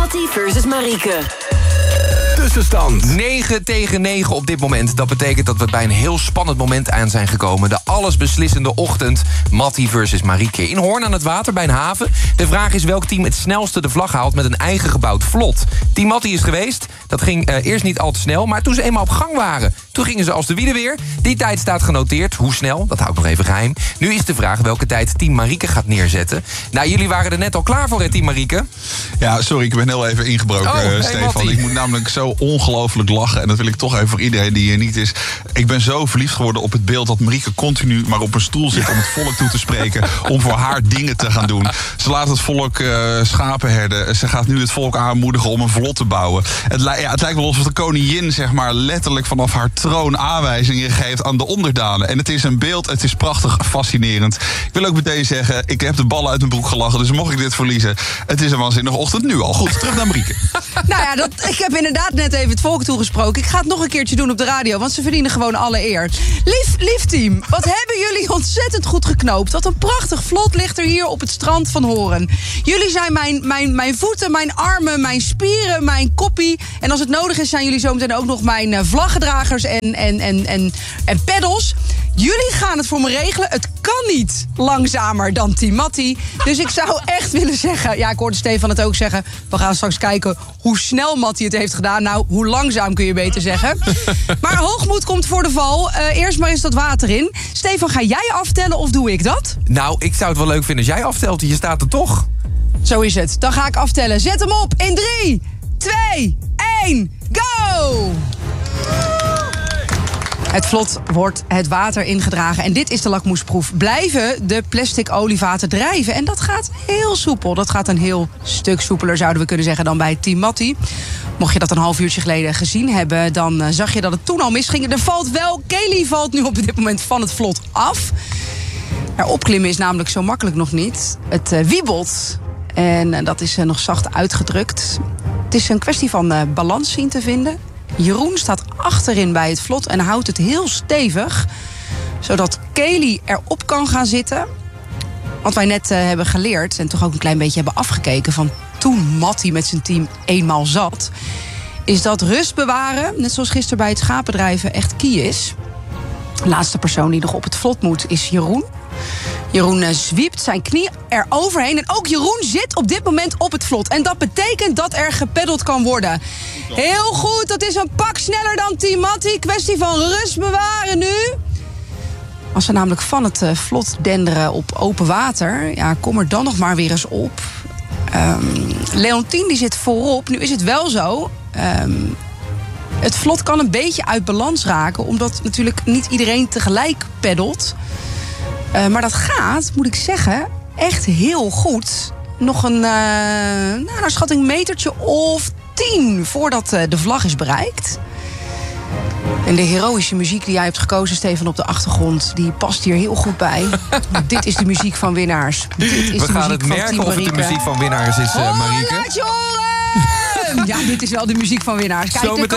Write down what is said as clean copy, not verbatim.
Mattie versus Marieke. Tussenstand 9-9 op dit moment. Dat betekent dat we bij een heel spannend moment aan zijn gekomen. De allesbeslissende ochtend. Mattie versus Marieke. In Hoorn aan het water bij een haven. De vraag is welk team het snelste de vlag haalt met een eigen gebouwd vlot. Team Mattie is geweest. Dat ging eerst niet al te snel. Maar toen ze eenmaal op gang waren, toen gingen ze als de wielen weer. Die tijd staat genoteerd. Hoe snel? Dat hou ik nog even geheim. Nu is de vraag welke tijd Team Marieke gaat neerzetten. Nou, jullie waren er net al klaar voor, hè, Team Marieke? Ja, sorry, ik ben heel even ingebroken, Stefan. Mattie. Ik moet namelijk zo ongelooflijk lachen. En dat wil ik toch even voor iedereen die hier niet is. Ik ben zo verliefd geworden op het beeld dat Marieke continu maar op een stoel zit om het volk toe te spreken. Om voor haar dingen te gaan doen. Ze laat het volk schapen herden. Ze gaat nu het volk aanmoedigen om een vlot te bouwen. Het lijkt wel alsof de koningin, zeg maar, letterlijk vanaf haar troon aanwijzingen geeft aan de onderdanen. En het is een beeld, het is prachtig, fascinerend. Ik wil ook meteen zeggen, ik heb de ballen uit mijn broek gelachen. Dus mocht ik dit verliezen, het is een waanzinnige ochtend nu al. Goed, terug naar Marieke. Nou ja, ik heb inderdaad net even het volk toegesproken. Ik ga het nog een keertje doen op de radio, want ze verdienen gewoon alle eer. Lief team, wat hebben jullie ontzettend goed geknoopt. Wat een prachtig vlot ligt er hier op het strand van Hoorn. Jullie zijn mijn voeten, mijn armen, mijn spieren, mijn koppie. En als het nodig is, zijn jullie zometeen ook nog mijn vlaggedragers en peddels. Jullie gaan het voor me regelen. Het kan niet langzamer dan Team Mattie. Dus ik zou echt willen zeggen... Ja, ik hoorde Stefan het ook zeggen. We gaan straks kijken hoe snel Mattie het heeft gedaan. Nou, hoe langzaam kun je beter zeggen. Maar hoogmoed komt voor de val. Eerst maar eens dat water in. Stefan, ga jij aftellen of doe ik dat? Nou, ik zou het wel leuk vinden als jij aftelt. Je staat er toch? Zo is het. Dan ga ik aftellen. Zet hem op in 3, 2, 1, go! Het vlot wordt het water ingedragen. En dit is de lakmoesproef. Blijven de plastic olievaten drijven? En dat gaat heel soepel. Dat gaat een heel stuk soepeler, zouden we kunnen zeggen, dan bij Team Mattie. Mocht je dat een half uurtje geleden gezien hebben, dan zag je dat het toen al misging. Er valt wel, Kelly valt nu op dit moment van het vlot af. Er opklimmen is namelijk zo makkelijk nog niet. Het wiebelt. En dat is nog zacht uitgedrukt. Het is een kwestie van balans zien te vinden. Jeroen staat achterin bij het vlot en houdt het heel stevig, zodat Kelly erop kan gaan zitten. Wat wij net hebben geleerd en toch ook een klein beetje hebben afgekeken van toen Mattie met zijn team eenmaal zat, is dat rust bewaren, net zoals gisteren bij het schapendrijven, echt key is. De laatste persoon die nog op het vlot moet is Jeroen. Jeroen zwiept zijn knie eroverheen. En ook Jeroen zit op dit moment op het vlot. En dat betekent dat er gepeddeld kan worden. Heel goed, dat is een pak sneller dan Team Mattie. Kwestie van rust bewaren nu. Als we namelijk van het vlot denderen op open water, ja, kom er dan nog maar weer eens op. Leontien die zit voorop. Nu is het wel zo. Het vlot kan een beetje uit balans raken, omdat natuurlijk niet iedereen tegelijk peddelt. Maar dat gaat, moet ik zeggen, echt heel goed. Nog een, naar schatting metertje of 10 voordat de vlag is bereikt. En de heroïsche muziek die jij hebt gekozen, Stefan, op de achtergrond, die past hier heel goed bij. Dit is de muziek van winnaars. Dit is We gaan het merken of het de muziek van winnaars is, Marieke. Laat je horen! Ja, dit is wel de muziek van winnaars. Kijk,